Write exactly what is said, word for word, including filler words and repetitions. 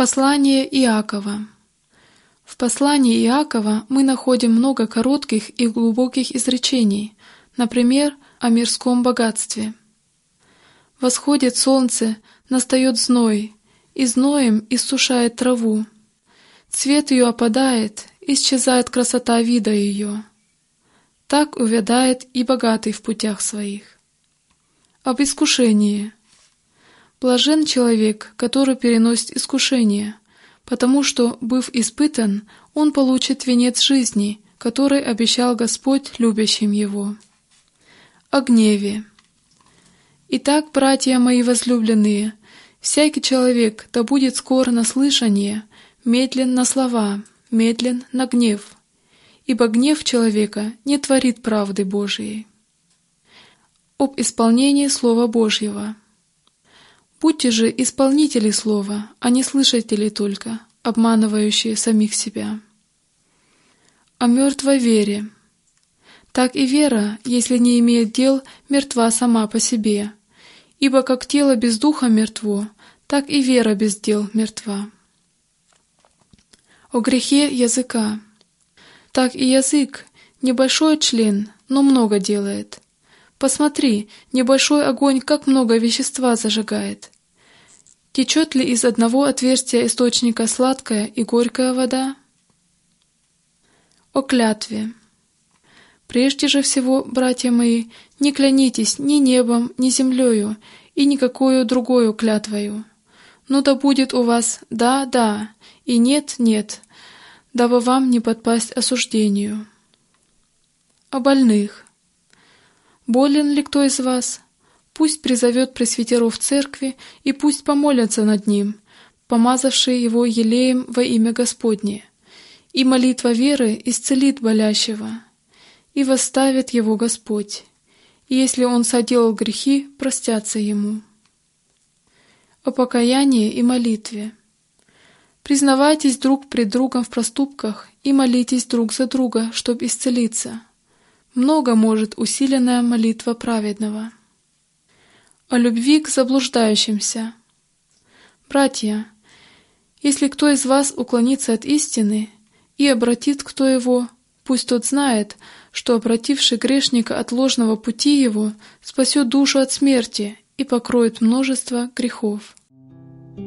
Послание Иакова. В послании Иакова мы находим много коротких и глубоких изречений, например, о мирском богатстве. «Восходит солнце, настает зной, и зноем иссушает траву. Цвет ее опадает, исчезает красота вида ее. Так увядает и богатый в путях своих». Об искушении. Блажен человек, который переносит искушение, потому что, быв испытан, он получит венец жизни, который обещал Господь любящим его. О гневе. Итак, братья мои возлюбленные, всякий человек да будет скор на слышание, медлен на слова, медлен на гнев, ибо гнев человека не творит правды Божией. Об исполнении Слова Божьего. Будьте же исполнители слова, а не слышатели только, обманывающие самих себя. О мертвой вере. Так и вера, если не имеет дел, мертва сама по себе, ибо как тело без духа мертво, так и вера без дел мертва. О грехе языка. Так и язык, небольшой член, но много делает. Посмотри, небольшой огонь как много вещества зажигает. Течет ли из одного отверстия источника сладкая и горькая вода? О клятве. Прежде же всего, братья мои, не клянитесь ни небом, ни землею, и никакою другою клятвою. Но да будет у вас «да, да» и «нет, нет», дабы вам не подпасть осуждению. О больных. Болен ли кто из вас? Пусть призовет пресвитеров церкви, и пусть помолятся над ним, помазавшие его елеем во имя Господне, и молитва веры исцелит болящего, и восставит его Господь, и если он соделал грехи, простятся ему. О покаянии и молитве. Признавайтесь друг пред другом в проступках и молитесь друг за друга, чтобы исцелиться. Много может усиленная молитва праведного. О любви к заблуждающимся. Братья, если кто из вас уклонится от истины и обратит кто его, пусть тот знает, что обративший грешника от ложного пути его спасет душу от смерти и покроет множество грехов.